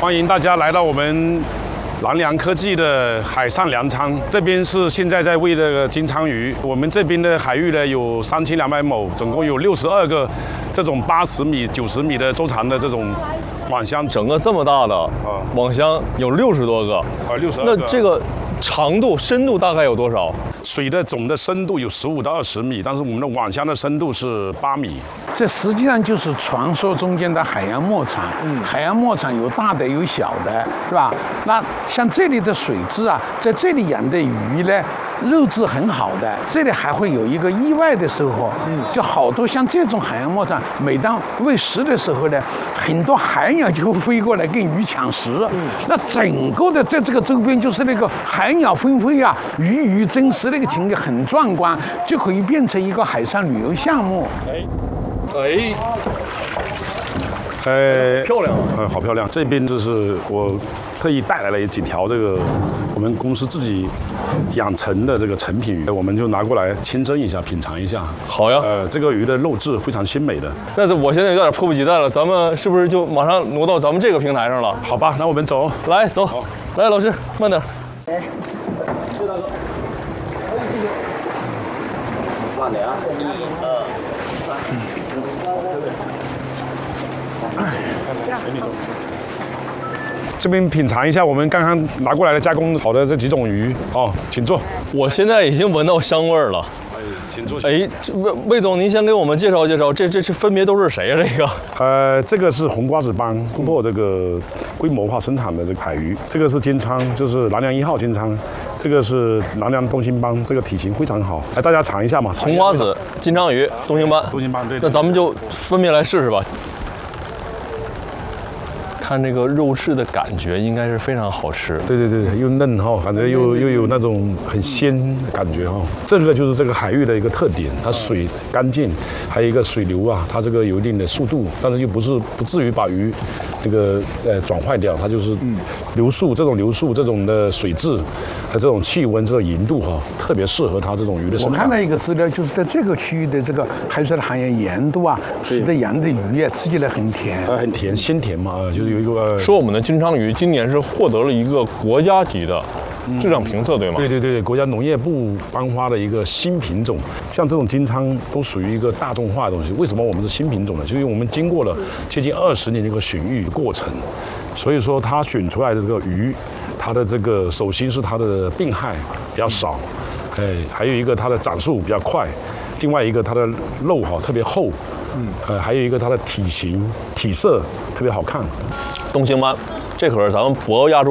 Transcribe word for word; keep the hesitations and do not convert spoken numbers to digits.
欢迎大家来到我们南良科技的海上粮仓，这边是现在在喂的金枪鱼。我们这边的海域呢有三千两百亩，总共有六十二个这种八十米、九十米的周长的这种网箱， 整个这么大的网箱有六十多个， 啊，六十二那个。 这个长度、深度大概有多少？ 水的总的深度有十五到二十米，但是我们的网箱的深度是八米。 这实际上就是传说中间的海洋牧场。嗯，海洋牧场有大的有小的，是吧？那像这里的水质啊，在这里养的鱼呢，肉质很好的。这里还会有一个意外的收获，嗯，就好多像这种海洋牧场，每当喂食的时候呢，很多海鸟就会飞过来跟鱼抢食。嗯，那整个的在这个周边就是那个海鸟纷飞啊，鱼鱼争食那个情景很壮观，就可以变成一个海上旅游项目。 哎，哎， 呃， 漂亮啊！ 呃，好漂亮。这边就是我特意带来了几条这个我们公司自己养成的这个成品鱼，我们就拿过来清蒸一下，品尝一下。 好呀。 呃，这个鱼的肉质非常鲜美的。 但是我现在有点迫不及待了，咱们是不是就马上挪到咱们这个平台上了？ 好吧，那我们走。 来，走。来，老师，慢点。 哎，是大哥。慢点啊！一、二、三。 这边品尝一下我们刚刚拿过来的加工好的这几种鱼哦，请坐。 我现在已经闻到香味儿了。 哎，请坐。 哎，这魏魏总，您先给我们介绍介绍，这这这分别都是谁呀？这个？ 呃，这个是红瓜子帮突破这个规模化生产的这个海鱼，这个是金鲳，就是南良一号金鲳，这个是南良东星帮，这个体型非常好。来，大家尝一下嘛。 红瓜子、金枪鱼、东星斑。 东星斑，对。 那咱们就分别来试试吧。看这个肉质的感觉应该是非常好吃， 对对对，又嫩哈，感觉又又有那种很鲜的感觉哈。这个就是这个海域的一个特点，它水干净，还有一个水流啊，它这个有一定的速度，但是又不是不至于把鱼那个呃转坏掉，它就是流速，这种流速这种的水质和这种气温这种盐度哈，特别适合它这种鱼的生长。 我看到一个资料，就是在这个区域的这个海水的含盐盐度啊，使得养的鱼啊吃起来很甜， 呃，很甜，鲜甜嘛，呃，就是有一个。呃、 说我们的金鲳鱼今年是获得了一个国家级的质量评测，对吗？ 对对对，国家农业部颁发的一个新品种，像这种金鲳都属于一个大众化的东西。为什么我们是新品种呢？就是因为我们经过了接近二十年的一个选育过程，所以说它选出来的这个鱼，它的这个首先是它的病害比较少，哎，还有一个它的长速比较快，另外一个它的肉哈特别厚，嗯，呃，还有一个它的体型体色特别好看。 东星斑，这可是咱们博鳌亚洲